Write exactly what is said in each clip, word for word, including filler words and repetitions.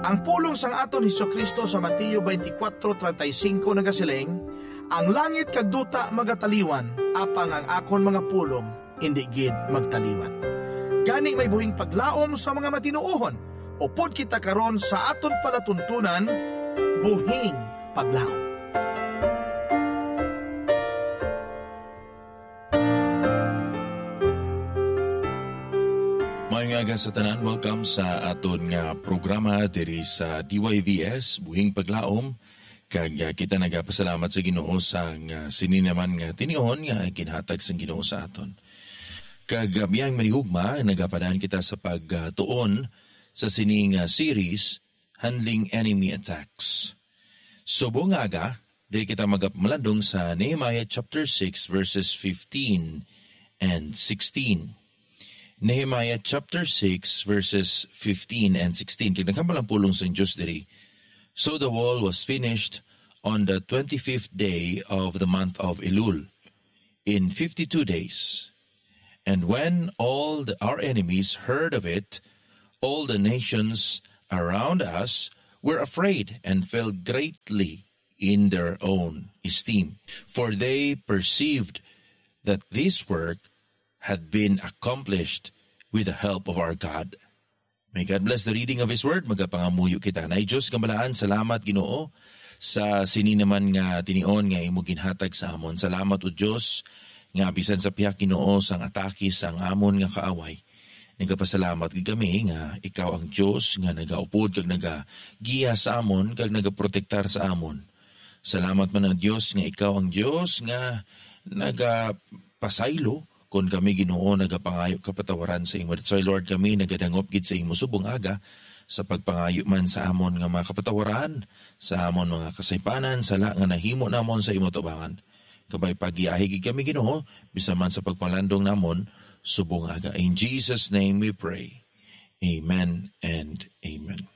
Ang pulong sang aton Hesukristo sa Mateo twenty-four thirty-five nagasiling, ang langit kag duta magataliwan, apang ang akon mga pulong indi gid magtaliwan. Gani may buhing paglaom sa mga matinuohon, upod kita karon sa aton palatuntunan, buhing paglaom. Mga sa tanan, welcome sa aton nga programa diri sa D Y V S, Buhing Paglaom. Kag kita nagapasalamat sa Ginoo sa nga sininaman nga tinihon nga ginhatag sa Ginoo sa aton. Kag biyang manihugma, nagapadaan kita sa pagtuon sa sining series, Handling Enemy Attacks. So buong aga, diri kita magapmalandong sa Nehemiah chapter six verses fifteen and sixteen. Nehemiah chapter six verses fifteen and sixteen. Kaya nagkamalang pulong sa Diyos diri. So the wall was finished on the twenty-fifth day of the month of Elul, in fifty-two days. And when all the, our enemies heard of it, all the nations around us were afraid and fell greatly in their own esteem. For they perceived that this work had been accomplished with the help of our God. May God bless the reading of His Word. Magapangamuyo kita. Na Diyos kamalaan, salamat Ginoo sa sininaman nga tinion nga imo ginhatag sa amon. Salamat o Diyos nga bisan sa piyak Ginoo sang atake sang amon nga kaaway. Nagapasalamat gid kami nga ikaw ang Diyos nga nagaupod kag nagagiya sa amon kag nagaprotektar sa amon. Salamat man ang Diyos nga ikaw ang Diyos nga nagapasaylo kung kami Ginoo nagapangayo kapatawaran sa imo. So Lord, kami nagadangop gid sa imo subong aga sa pagpangayo man sa amon nga mga kapatawaran, sa amon mga kasaypanan, sala nga nahimo namon sa imo tubangan. Kabay pagiahi gid kami Ginoo bisan man sa pagpalandong namon subong aga. In Jesus' name we pray. Amen and amen.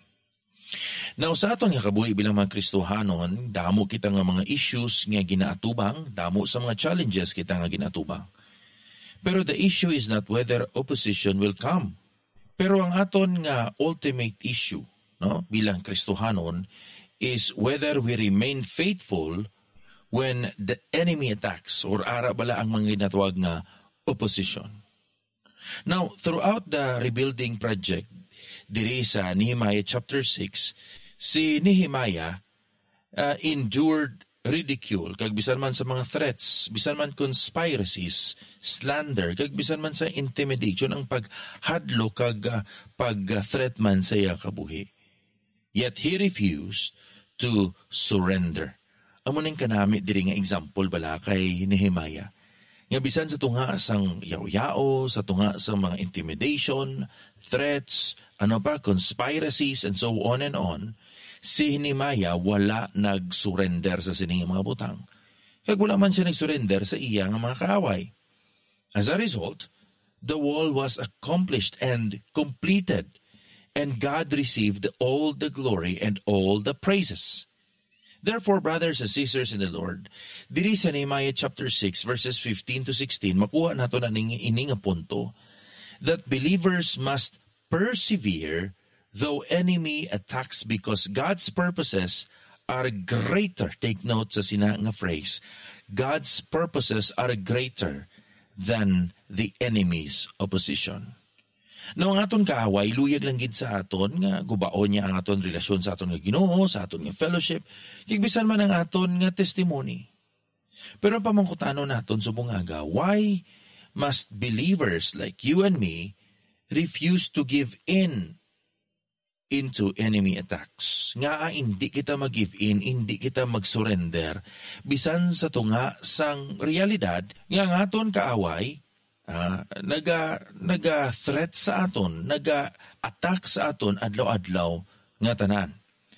Now sa aton nga kabuhi bilang mga Kristohanon, damo kita nga mga issues nga ginaatubang, damo sa mga challenges kita nga ginaatubang. Pero the issue is not whether opposition will come. Pero ang aton nga ultimate issue, no, bilang Kristohanon is whether we remain faithful when the enemy attacks or ara bala ang mga ginatawag nga opposition. Now, throughout the rebuilding project diri sa Nehemiah chapter six, si Nehemiah uh, endured ridicule, kag bisan man sa mga threats, bisan man conspiracies, slander, kag bisan man sa intimidation, ang paghadlo kag uh, pag-threat man sa iya kabuhi. Yet he refused to surrender. Amo ning kanami diri nga example bala kay Nehemiah. Nga bisan sa tunga sang yaw-yao, sa tunga sa mga intimidation, threats, ano pa, conspiracies, and so on and on, si Nehemiah wala nag-surrender sa sining mga butang. Kag wala man siya nag-surrender sa iya nga mga kaaway. As a result, the wall was accomplished and completed, and God received all the glory and all the praises. Therefore, brothers and sisters in the Lord, diri sa Nehemiah chapter six verses fifteen to sixteen, makuha nato na ning ining punto that believers must persevere though enemy attacks, because God's purposes are greater. Take note sa sina nga phrase. God's purposes are greater than the enemy's opposition. Now, ang aton kaaway, luyag lang gid sa aton nga gubaon niya ang aton relasyon sa aton nga Ginoo, sa aton nga fellowship, kigbisan man ang aton nga testimony. Pero ang pamangkutanon naton subong aga, why must believers like you and me refuse to give in into enemy attacks? Nga hindi kita mag-give in, hindi kita mag-surrender, bisan sa tunga sang realidad, nga ang aton kaaway, Uh, naga naga threat sa aton, naga attack sa aton adlaw-adlaw nga tanan.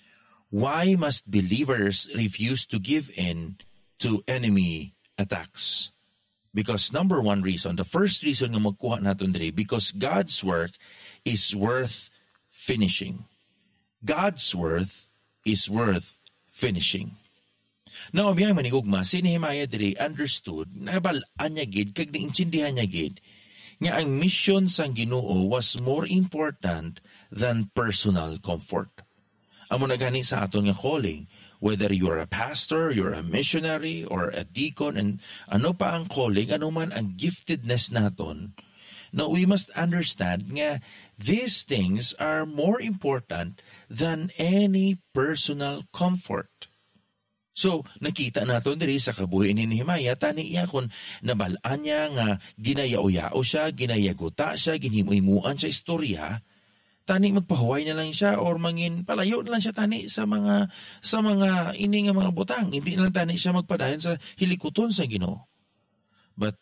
Why must believers refuse to give in to enemy attacks? Because number one reason, the first reason nga magkuha naton diri, because God's work is worth finishing. God's worth is worth finishing. Now, abiyang manigugma, si Nehemiah diri understood, nabalaan niya gid, kag naintindihan niya gid, nga ang mission sang Ginoo was more important than personal comfort. Amo na gani sa aton nga calling, whether you're a pastor, you're a missionary, or a deacon, and ano pa ang calling, ano man ang giftedness naton, no, we must understand nga these things are more important than any personal comfort. So, nakita naton diri sa kabuhi ni Nehemiah, tani iya kung nabalaan niya nga ginayao-yao siya, ginayaguta siya, ginhimuimuan siya istorya, tani magpahuway na lang siya or mangin palayo na lang siya tani sa mga sa mga ini nga mga butang. Hindi na lang tani siya magpadayon sa hilikuton sa Ginoo. But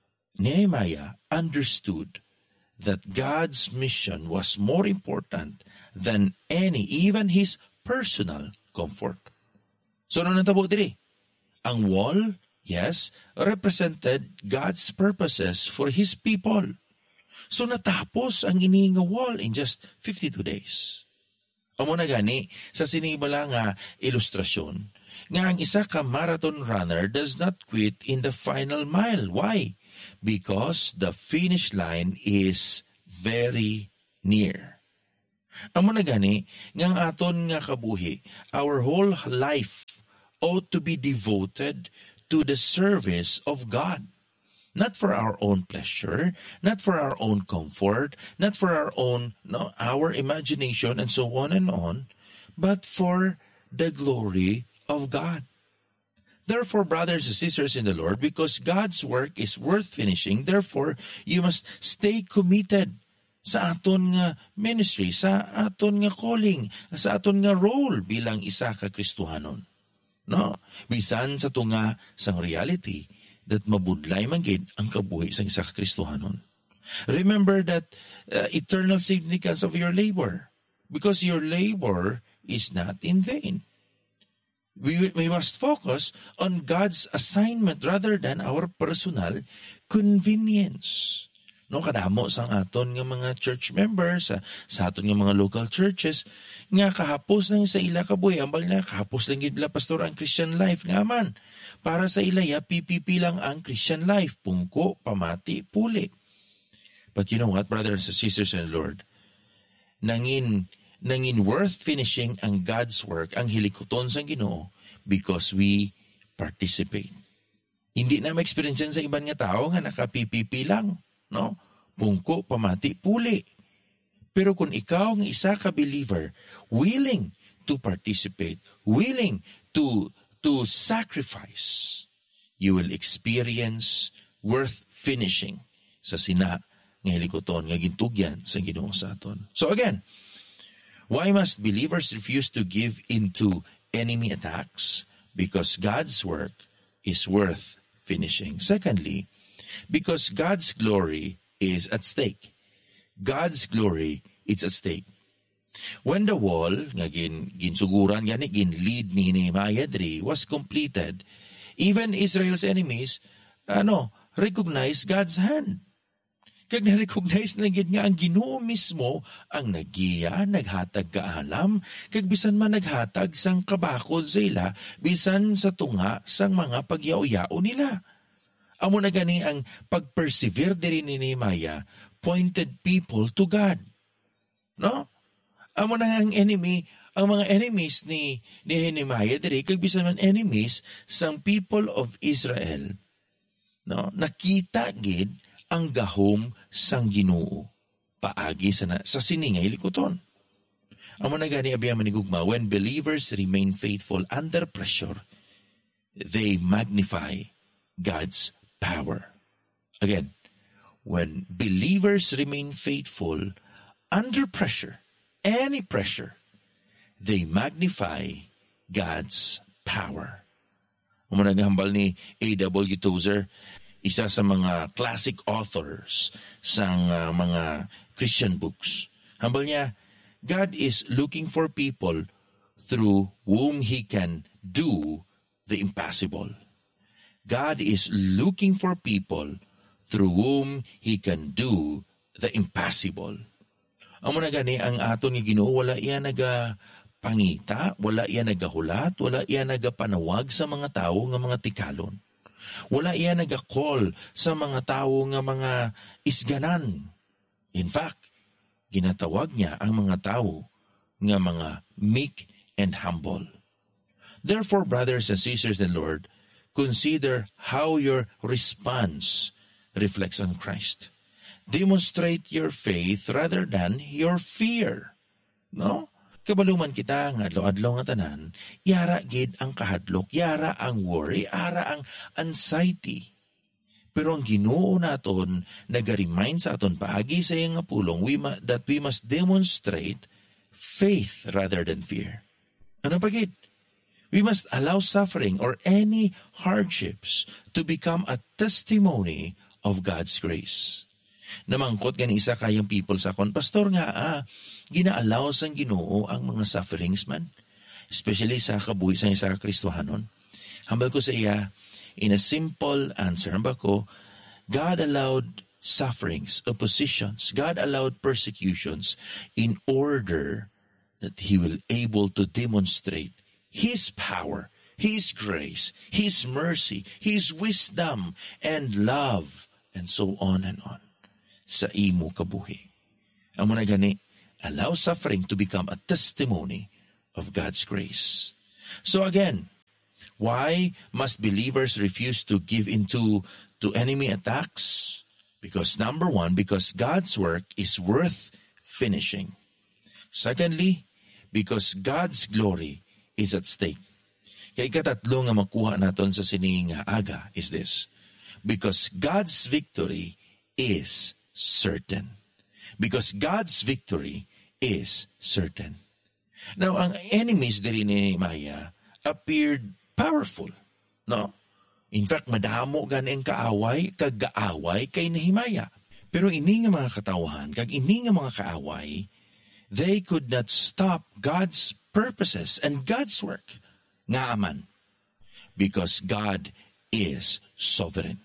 Nehemiah understood that God's mission was more important than any, even his personal comfort. So, ano natabo diri? Ang wall, yes, represented God's purposes for his people. So, natapos ang ini nga wall in just fifty-two days. Amo na gani, sa sinibala nga ilustrasyon, nga ang isa ka marathon runner does not quit in the final mile. Why? Because the finish line is very near. Amo na gani, nga ang aton nga kabuhi, our whole life ought to be devoted to the service of God. Not for our own pleasure, not for our own comfort, not for our own, no, our imagination and so on and on, but for the glory of God. Therefore, brothers and sisters in the Lord, because God's work is worth finishing, therefore, you must stay committed sa aton nga ministry, sa aton nga calling, sa aton nga role bilang isa ka Kristohanon. No? Bisan sa tunga sang reality that mabudlay man gid ang kabuhi sang isa ka Kristohanon. Remember that uh, eternal significance of your labor, because your labor is not in vain. We, we must focus on God's assignment rather than our personal convenience. No, kadamo sang aton nga mga church members, sa, sa aton nga mga local churches, nga kahapos lang sa ila kabuhi, ambal na kahapos lang gid la pastor ang Christian life nga man. Para sa ilaya, P P P lang ang Christian life, pungko, pamati, puli. But you know what, brothers and sisters in the Lord, nangin, nangin worth finishing ang God's work, ang hilikuton sang Ginoo, because we participate. Hindi na ma-experience sa ibang nga tao nga naka-P P P lang. No? Pungko, pamati, puli. Pero kung ikaw ng isa ka believer, willing to participate, willing to to sacrifice, you will experience worth finishing sa sina nga hilikoton nga gintugyan sa Ginoo sa aton. So again, why must believers refuse to give into enemy attacks? Because God's work is worth finishing. Secondly, because God's glory is at stake. God's glory is at stake. When the wall, nga gin, ginsuguran, gani, gin-lead ni Nehemiah diri, was completed, even Israel's enemies, ano, recognize God's hand. Kag na-recognize na gid nga ang Ginoo mismo ang nagiya, naghatag kaalam, kag bisan man naghatag sang kabakod sa ila, bisan sa tunga sang mga pagyaw-yao nila. Amo na gani ang pag-persevere diri ni Nehemiah pointed people to God. No? Amo na ang enemy, ang mga enemies ni, ni Nehemiah diri, kag bisan man enemies sang people of Israel, no? Nakita gid ang gahom sang Ginoo paagi sa, na, sa siningay likuton. Amo na gani abiyang manigugma, when believers remain faithful under pressure, they magnify God's power. Again, when believers remain faithful under pressure, any pressure, they magnify God's power. Amo na gahambal ni A W Tozer, isa sa mga classic authors sang uh, mga Christian books. Hambal niya, God is looking for people through whom He can do the impossible. God is looking for people through whom He can do the impossible. Amo na gani ang aton nga Ginoo, wala iya naga pangita, wala iya nagahulat, wala iya nagapanawag sa mga tawo nga mga tikalon. Wala iya naga-call sa mga tawo nga mga isganan. In fact, ginatawag niya ang mga tawo nga mga meek and humble. Therefore, brothers and sisters in the Lord, consider how your response reflects on Christ. Demonstrate your faith rather than your fear. No? Kabaluman kita nga adlaw-adlaw nga tanan, yara gid ang kahadlok, yara ang worry, yara ang anxiety. Pero ang Ginoo naton naga-remind sa aton paagi sa iyang pulong we ma- that we must demonstrate faith rather than fear. Ano pa gid? We must allow suffering or any hardships to become a testimony of God's grace. Namangkot gani isa kayang people sa kon, Pastor nga, ah, gina-allow sang Ginoo ang mga sufferings man, especially sa kabuhi sa isa Kristohanon. Hambal ko sa iya, in a simple answer, hambal ko, God allowed sufferings, oppositions, God allowed persecutions in order that He will able to demonstrate His power, His grace, His mercy, His wisdom, and love, and so on and on. Sa imo kabuhi. Ang muna gani, allow suffering to become a testimony of God's grace. So again, why must believers refuse to give into to enemy attacks? Because number one, because God's work is worth finishing. Secondly, because God's glory is at stake. Kaya ikatatlo nga makuha naton sa sining aga is this. Because God's victory is certain. Because God's victory is certain. Now, ang enemies diri ni Nehemiah appeared powerful. No? In fact, madamo gani ang kaaway, kag-gaaway kay Nehemiah. Pero ini nga mga katawan, kag ini nga mga kaaway, they could not stop God's purposes and God's work. Nga aman. Because God is sovereign.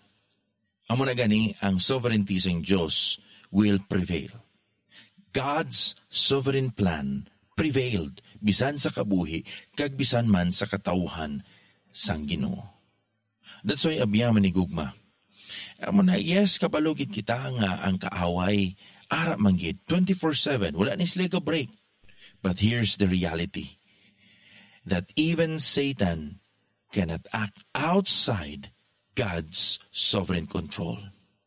Amo na gani, ang sovereignty ng Diyos will prevail. God's sovereign plan prevailed bisan sa kabuhi, kag bisan man sa katawhan sang Ginoo. That's why abyaman ni gugma. Amo na, yes, kabalugid kita nga ang kaaway, ara manggid, twenty-four seven, wala ni sila ka break. But here's the reality, that even Satan cannot act outside God's sovereign control.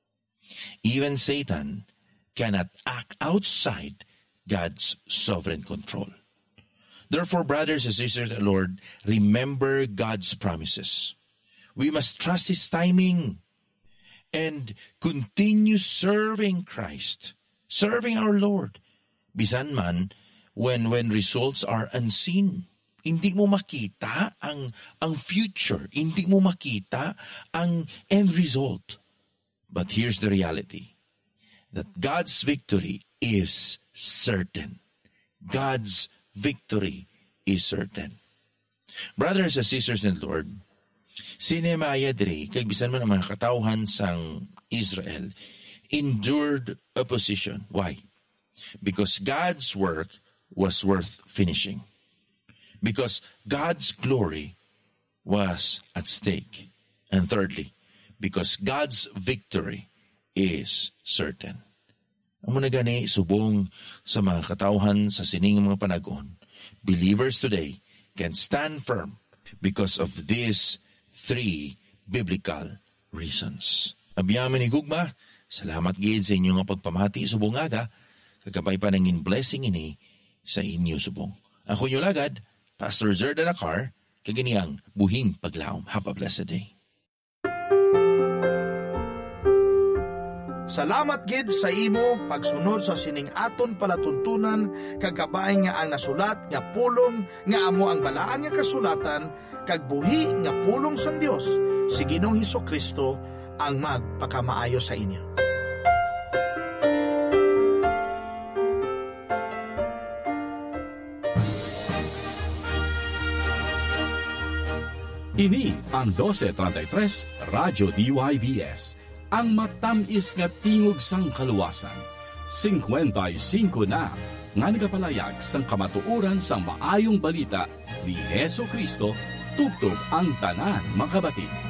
Even Satan cannot act outside God's sovereign control. Therefore, brothers and sisters in the Lord, remember God's promises. We must trust His timing and continue serving Christ, serving our Lord. Bisan man, when, when results are unseen. Hindi mo makita ang, ang future. Hindi mo makita ang end result. But here's the reality, that God's victory is certain. God's victory is certain. Brothers and sisters in the Lord, si Nehemiah diri, kag bisan man ang mga katawhan sang Israel, endured opposition. Why? Because God's work was worth finishing. Because God's glory was at stake. And thirdly, because God's victory is certain. Amo na gani, subong sa mga katawhan sa sining mga panagon, believers today can stand firm because of these three biblical reasons. Abyaman ni gugma, salamat gid sa inyo nga pagpamati subong aga, kagabay pa nangin blessing ini sa inyo subong. Ako nyo lagad, Pastor Zerda Nakar, kaganiyang buhing paglaom. Have a blessed day. Salamat gid sa imo pagsunod sa sining aton palatuntunan, kagabay nga ang nasulat nga pulong nga amo ang balaan nga kasulatan, kag buhi nga pulong sang Dios si Ginoong Hesukristo ang magpakamaayo sa inyo. Ini ang twelve thirty-three Radyo D Y V S, ang matamis nga tingog sang kaluwasan. fifty-five na nga nagapalayag sang kamatuoran sang maayong balita ni Hesukristo, tugtog ang tanan makabati.